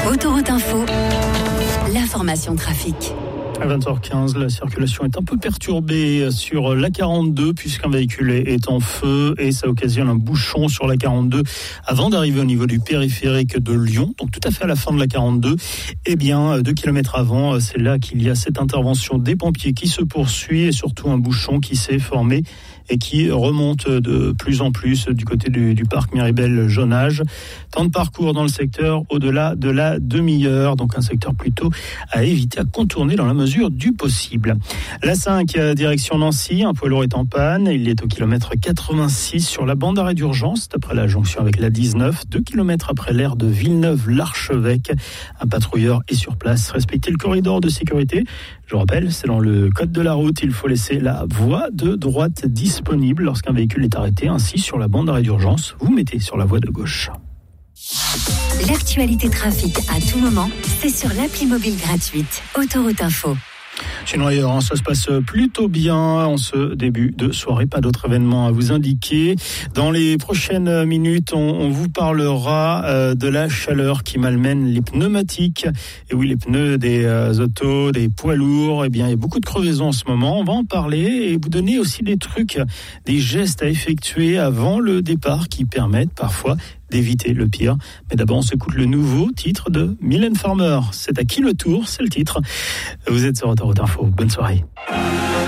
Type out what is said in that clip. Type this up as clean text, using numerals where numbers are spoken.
Autoroute Info, l'information trafic. À 20h15, la circulation est un peu perturbée sur la 42 puisqu'un véhicule est en feu et ça occasionne un bouchon sur la 42 avant d'arriver au niveau du périphérique de Lyon, donc tout à fait à la fin de la 42. Eh bien, 2 km avant, c'est là qu'il y a cette intervention des pompiers qui se poursuit et surtout un bouchon qui s'est formé et qui remonte de plus en plus du côté du parc Miribel-Jonage. Temps de parcours dans le secteur au-delà de la demi-heure, donc un secteur plutôt à éviter, à contourner dans la mesure du possible. La 5, direction Nancy, un poids lourd est en panne, il est au kilomètre 86 sur la bande d'arrêt d'urgence, après la jonction avec la 19, 2 km après l'aire de Villeneuve-l'Archevêque. Un patrouilleur est sur place, respectez le corridor de sécurité. Je rappelle, c'est dans le code de la route, il faut laisser la voie de droite disponible lorsqu'un véhicule est arrêté. Ainsi, sur la bande d'arrêt d'urgence, vous mettez sur la voie de gauche. L'actualité trafic à tout moment, c'est sur l'appli mobile gratuite Autoroute Info. Sinon ailleurs, ça se passe plutôt bien en ce début de soirée. Pas d'autres événements à vous indiquer. Dans les prochaines minutes, on vous parlera de la chaleur qui malmène les pneumatiques. Et oui, les pneus des autos, des poids lourds. Eh bien, il y a beaucoup de crevaisons en ce moment. On va en parler et vous donner aussi des trucs, des gestes à effectuer avant le départ qui permettent parfois d'éviter le pire. Mais d'abord, on s'écoute le nouveau titre de Mylène Farmer. C'est à qui le tour, c'est le titre. Vous êtes sur Autoroute Info. Bonne soirée.